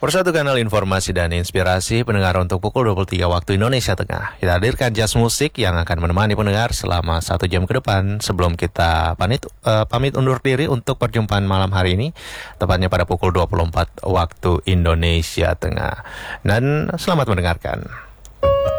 Persatu kanal informasi dan inspirasi pendengar untuk pukul 23 waktu Indonesia Tengah. Kita hadirkan jazz musik yang akan menemani pendengar selama 1 jam ke depan sebelum kita pamit undur diri untuk perjumpaan malam hari ini, tepatnya pada pukul 24 waktu Indonesia Tengah. Dan selamat mendengarkan.